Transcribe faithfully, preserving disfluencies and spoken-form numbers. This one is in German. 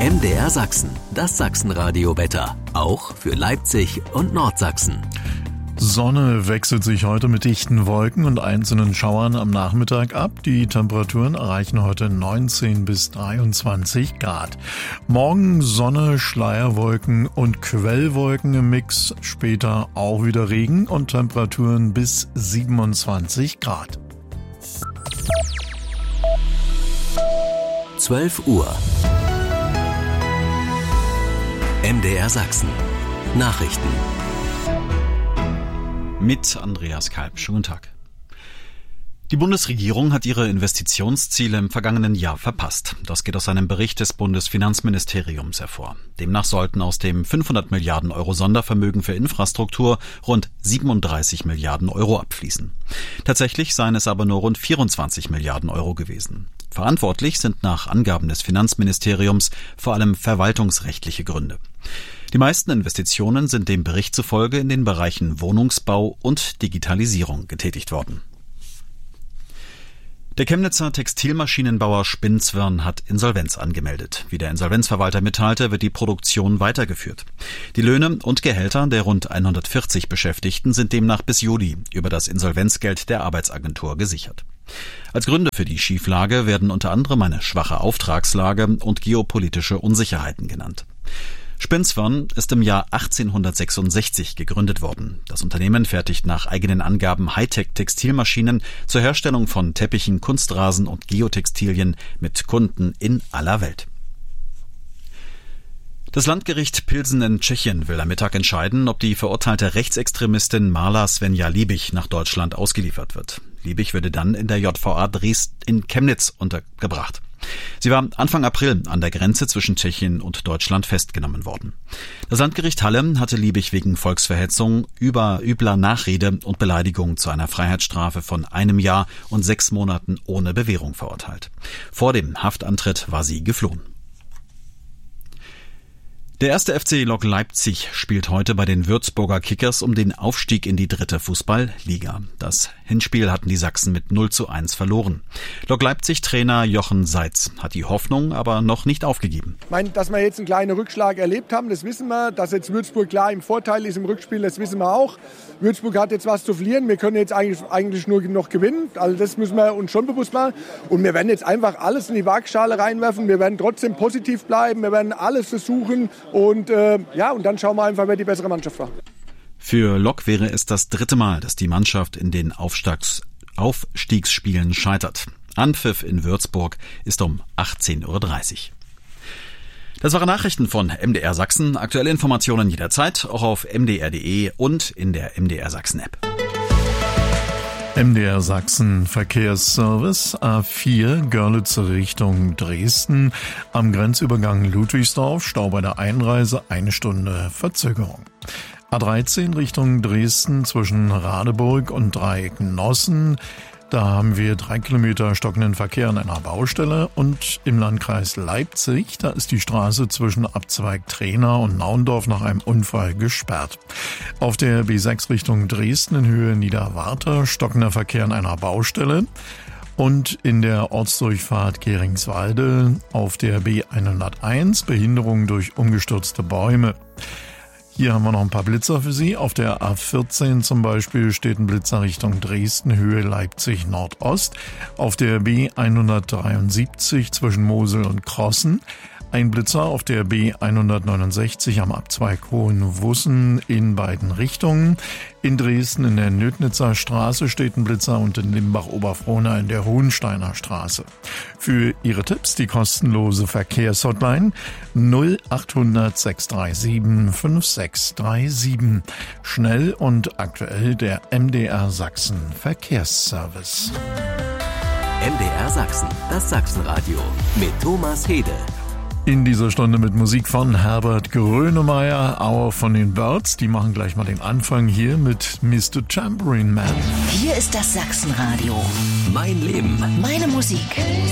M D R Sachsen, das Sachsenradio-Wetter. Auch für Leipzig und Nordsachsen. Sonne wechselt sich heute mit dichten Wolken und einzelnen Schauern am Nachmittag ab. Die Temperaturen erreichen heute neunzehn bis dreiundzwanzig Grad. Morgen Sonne, Schleierwolken und Quellwolken im Mix. Später auch wieder Regen und Temperaturen bis siebenundzwanzig Grad. zwölf Uhr. M D R Sachsen. Nachrichten. Mit Andreas Kalb. Schönen Tag. Die Bundesregierung hat ihre Investitionsziele im vergangenen Jahr verpasst. Das geht aus einem Bericht des Bundesfinanzministeriums hervor. Demnach sollten aus dem fünfhundert Milliarden Euro Sondervermögen für Infrastruktur rund siebenunddreißig Milliarden Euro abfließen. Tatsächlich seien es aber nur rund vierundzwanzig Milliarden Euro gewesen. Verantwortlich sind nach Angaben des Finanzministeriums vor allem verwaltungsrechtliche Gründe. Die meisten Investitionen sind dem Bericht zufolge in den Bereichen Wohnungsbau und Digitalisierung getätigt worden. Der Chemnitzer Textilmaschinenbauer Spinzwirn hat Insolvenz angemeldet. Wie der Insolvenzverwalter mitteilte, wird die Produktion weitergeführt. Die Löhne und Gehälter der rund hundertvierzig Beschäftigten sind demnach bis Juli über das Insolvenzgeld der Arbeitsagentur gesichert. Als Gründe für die Schieflage werden unter anderem eine schwache Auftragslage und geopolitische Unsicherheiten genannt. Spinzwirn ist im Jahr achtzehnhundertsechsundsechzig gegründet worden. Das Unternehmen fertigt nach eigenen Angaben Hightech-Textilmaschinen zur Herstellung von Teppichen, Kunstrasen und Geotextilien mit Kunden in aller Welt. Das Landgericht Pilsen in Tschechien will am Mittag entscheiden, ob die verurteilte Rechtsextremistin Marla Svenja Liebig nach Deutschland ausgeliefert wird. Liebig würde dann in der J V A Dresden in Chemnitz untergebracht. Sie war Anfang April an der Grenze zwischen Tschechien und Deutschland festgenommen worden. Das Landgericht Halle hatte Liebig wegen Volksverhetzung, über übler Nachrede und Beleidigung zu einer Freiheitsstrafe von einem Jahr und sechs Monaten ohne Bewährung verurteilt. Vor dem Haftantritt war sie geflohen. Der erste F C Lok Leipzig spielt heute bei den Würzburger Kickers um den Aufstieg in die dritte Fußball-Liga. Das Hinspiel hatten die Sachsen mit null zu eins verloren. Lok Leipzig-Trainer Jochen Seitz hat die Hoffnung aber noch nicht aufgegeben. Ich meine, dass wir jetzt einen kleinen Rückschlag erlebt haben, das wissen wir. Dass jetzt Würzburg klar im Vorteil ist im Rückspiel, das wissen wir auch. Würzburg hat jetzt was zu verlieren. Wir können jetzt eigentlich, eigentlich nur noch gewinnen. Also das müssen wir uns schon bewusst machen. Und wir werden jetzt einfach alles in die Waagschale reinwerfen. Wir werden trotzdem positiv bleiben. Wir werden alles versuchen. Und äh, ja, und dann schauen wir einfach, wer die bessere Mannschaft war. Für Lok wäre es das dritte Mal, dass die Mannschaft in den Aufstiegs- Aufstiegsspielen scheitert. Anpfiff in Würzburg ist um achtzehn Uhr dreißig. Das waren Nachrichten von M D R Sachsen. Aktuelle Informationen jederzeit, auch auf m d r punkt d e und in der M D R Sachsen App. M D R Sachsen Verkehrsservice A vier Görlitze Richtung Dresden. Am Grenzübergang Ludwigsdorf Stau bei der Einreise, eine Stunde Verzögerung. A dreizehn Richtung Dresden zwischen Radeburg und Dreieck-Nossen. Da haben wir drei Kilometer stockenden Verkehr an einer Baustelle. Und im Landkreis Leipzig, da ist die Straße zwischen Abzweig Trehna und Naundorf nach einem Unfall gesperrt. Auf der B sechs Richtung Dresden in Höhe Niederwarter stockender Verkehr an einer Baustelle. Und in der Ortsdurchfahrt Geringswalde auf der B hunderteins Behinderung durch umgestürzte Bäume. Hier haben wir noch ein paar Blitzer für Sie. Auf der A vierzehn zum Beispiel steht ein Blitzer Richtung Dresden, Höhe Leipzig Nordost. Auf der B hundertdreiundsiebzig zwischen Mosel und Krossen. Ein Blitzer auf der B hundertneunundsechzig am Abzweig Hohenwussen in beiden Richtungen. In Dresden in der Nötnitzer Straße steht ein Blitzer und in Limbach-Oberfrohna in der Hohensteiner Straße. Für Ihre Tipps die kostenlose Verkehrshotline null achthundert sechs drei sieben fünf sechs drei sieben. Schnell und aktuell der M D R Sachsen Verkehrsservice. M D R Sachsen, das Sachsenradio mit Thomas Hede. In dieser Stunde mit Musik von Herbert Grönemeyer, Hour von den Birds. Die machen gleich mal den Anfang hier mit Mister Tambourine Man. Hier ist das Sachsenradio. Mein Leben. Meine Musik.